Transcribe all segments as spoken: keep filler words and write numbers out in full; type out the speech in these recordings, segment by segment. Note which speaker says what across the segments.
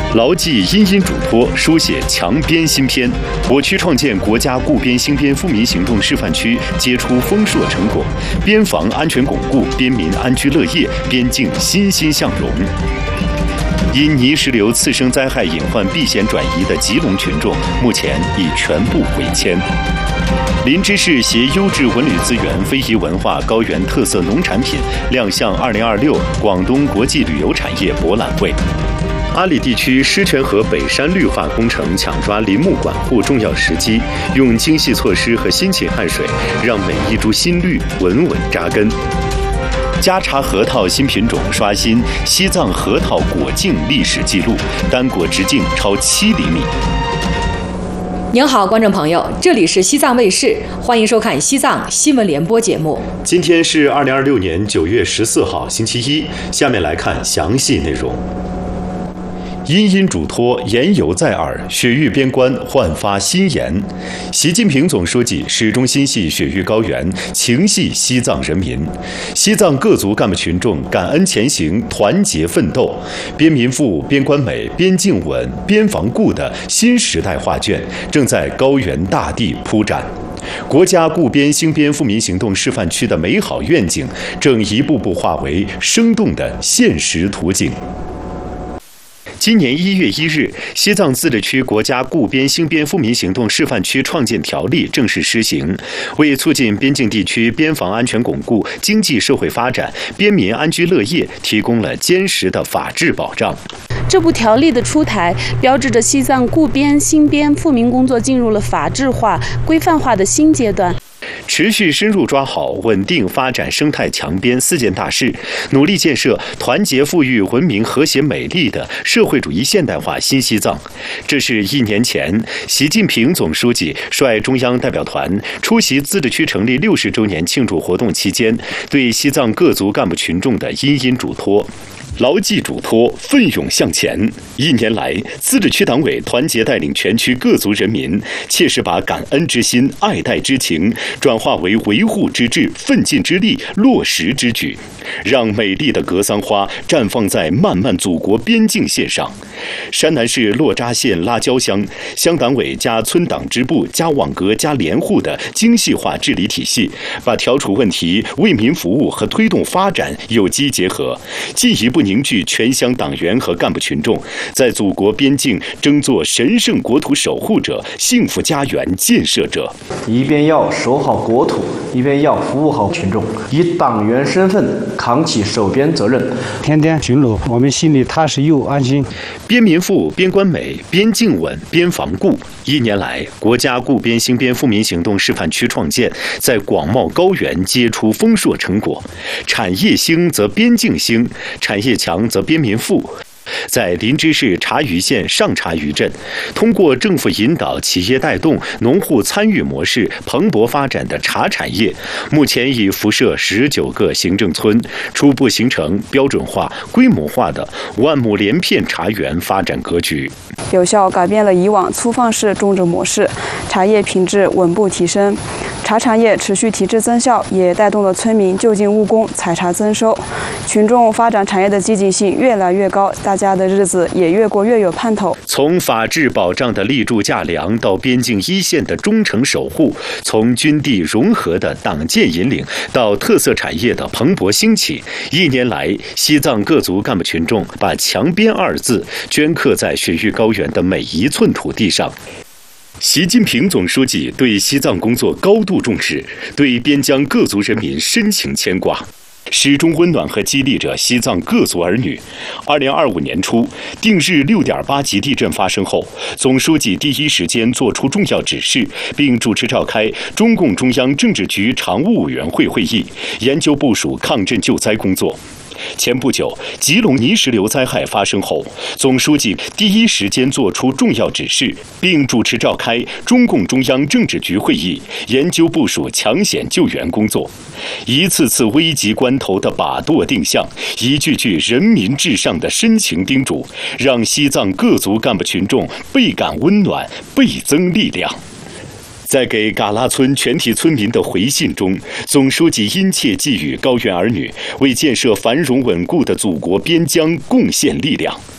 Speaker 1: 牢记殷殷嘱托，书写强边新篇。我区创建国家固边兴边富民行动示范区，结出丰硕成果。边防安全巩固，边民安居乐业，边境欣欣向荣。因泥石流次生灾害隐患避险转移的吉隆群众，目前已全部回迁。林芝市携优质文旅资源、非遗文化、高原特色农产品亮相二零二六广东国际旅游产业博览会。阿里地区狮泉河北山绿化工程抢抓林木管护重要时机，用精细措施和辛勤汗水，让每一株新绿稳稳扎根。嘉茶核桃新品种刷新西藏核桃果径历史记录，单果直径超七厘米。
Speaker 2: 您好，观众朋友，这里是西藏卫视，欢迎收看西藏新闻联播节目。
Speaker 1: 今天是二零二六年九月十四号，星期一。下面来看详细内容。殷殷嘱托，言犹在耳，雪域边关焕发新颜。习近平总书记始终心系雪域高原，情系西藏人民。西藏各族干部群众感恩前行，团结奋斗，边民富、边关美、边境稳、边防固的新时代画卷正在高原大地铺展。国家固边兴边富民行动示范区的美好愿景正一步步化为生动的现实图景。今年一月一日，西藏自治区国家固边兴边富民行动示范区创建条例正式施行，为促进边境地区边防安全巩固、经济社会发展、边民安居乐业提供了坚实的法治保障。
Speaker 3: 这部条例的出台，标志着西藏固边兴边富民工作进入了法治化、规范化的新阶段。
Speaker 1: 持续深入抓好稳定发展生态强边四件大事，努力建设团结富裕文明和谐美丽的社会主义现代化新西藏。这是一年前习近平总书记率中央代表团出席自治区成立六十周年庆祝活动期间，对西藏各族干部群众的殷殷嘱托。牢记嘱托，奋勇向前。一年来，自治区党委团结带领全区各族人民，切实把感恩之心、爱戴之情转化为维护之志、奋进之力、落实之举，让美丽的格桑花绽放在漫漫祖国边境线上。山南市洛扎县拉焦乡乡党委加村党支部加网格加联户的精细化治理体系，把调处问题、为民服务和推动发展有机结合，进一步凝聚全乡党员和干部群众，在祖国边境争做神圣国土守护者、幸福家园建设者。
Speaker 4: 一边要守好国土，一边要服务好群众，以党员身份扛起守边责任，
Speaker 5: 天天巡逻，我们心里踏实又安心。
Speaker 1: 边民富、边关美、边境稳、边防固。一年来，国家固边兴边富民行动示范区创建，在广袤高原结出丰硕成果。产业兴则边境兴，产业强则边民富。在林芝市茶余县上茶余镇，通过政府引导、企业带动、农户参与模式蓬勃发展的茶产业，目前已辐射十九个行政村，初步形成标准化、规模化的万亩连片茶园发展格局，
Speaker 6: 有效改变了以往粗放式种植模式，茶叶品质稳步提升。茶产业持续提质增效，也带动了村民就近务工、采茶增收，群众发展产业的积极性越来越高，大家的日子也越过越有盼头。
Speaker 1: 从法治保障的立柱架梁到边境一线的忠诚守护，从军地融合的党建引领到特色产业的蓬勃兴起，一年来，西藏各族干部群众把强边二字镌刻在雪域高原的每一寸土地上。习近平总书记对西藏工作高度重视，对边疆各族人民深情牵挂，始终温暖和激励着西藏各族儿女。二零二五年初，定日六点八级地震发生后，总书记第一时间作出重要指示，并主持召开中共中央政治局常务委员会会议，研究部署抗震救灾工作。前不久，吉隆泥石流灾害发生后，总书记第一时间作出重要指示，并主持召开中共中央政治局会议，研究部署抢险救援工作。一次次危急关头的把舵定向，一句句人民至上的深情叮嘱，让西藏各族干部群众倍感温暖，倍增力量。在给嘎拉村全体村民的回信中，总书记殷切寄语高原儿女，为建设繁荣稳固的祖国边疆贡献力量。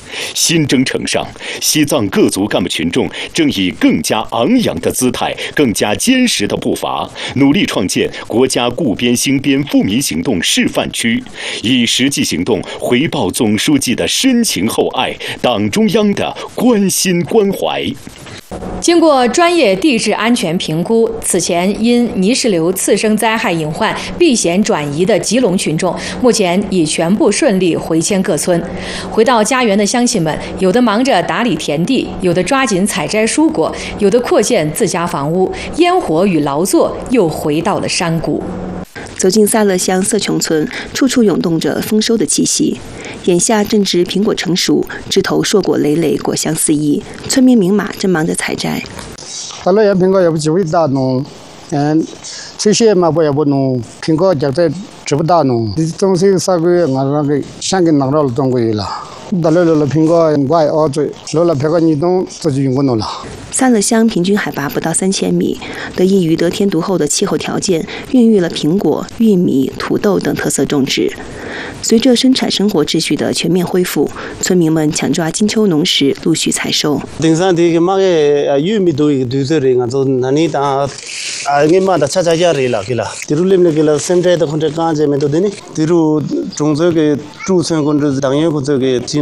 Speaker 1: 新征程上，西藏各族干部群众正以更加昂扬的姿态、更加坚实的步伐，努力创建国家固边兴边富民行动示范区，以实际行动回报总书记的深情厚爱、党中央的关心关怀。
Speaker 2: 经过专业地质安全评估，此前因泥石流次生灾害隐患避险转移的吉隆群众，目前已全部顺利回迁各村。回到家园的乡亲们，有的忙着打理田地，有的抓紧采摘蔬果，有的扩建自家房屋，烟火与劳作又回到了山谷。
Speaker 7: 走进萨勒乡色琼村，处处涌动着丰收的气息。眼下正值苹果成熟，枝头硕果累累，果香四溢。村民明马正忙着采摘。
Speaker 5: 萨勒乡苹果也不只会大农，嗯，这些嘛不也不农，苹果就在只不大农。东西三个月，我那个山给拿到了中国去了。大了了苹果我也熬醉，了了苹果你懂自己用过弄了。
Speaker 7: 萨勒乡平均海拔不到三千米，得益于得天独厚的气候条件，孕育了苹果、玉米、土豆等特色种植。随着生产生活秩序的全面恢复，村民们抢抓金秋农时陆续采收。
Speaker 8: 등산 되게 막에 유미도 두서링아 저 나니다 아게마 다 찾아야리라 길라 디룰림네 길라 센터에다 콘트 까제메도 되니 디루 종저게 주선 콘트 당연 콘저게